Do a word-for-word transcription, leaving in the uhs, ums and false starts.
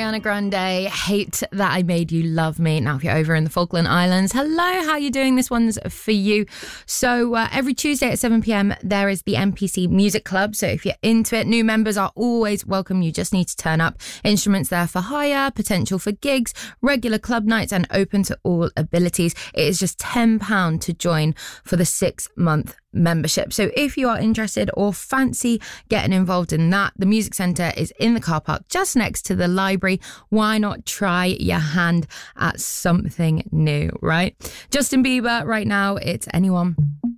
Ariana Grande, Hate That I Made You Love Me. Now, if you're over in the Falkland Islands, hello, how you doing? This one's for you. So uh, every Tuesday at seven p.m, there is the M P C Music Club. So if you're into it, new members are always welcome. You just need to turn up. Instruments there for hire, potential for gigs, regular club nights, and open to all abilities. It is just ten pounds to join for the six-month membership. So if you are interested or fancy getting involved in that, the music centre is in the car park just next to the library. Why not try your hand at something new, right? Justin Bieber right now, it's Anyone.